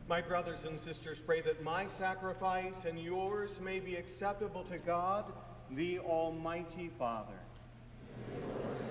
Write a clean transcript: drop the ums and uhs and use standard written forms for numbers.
My brothers and sisters, pray that my sacrifice and yours may be acceptable to God, the Almighty Father.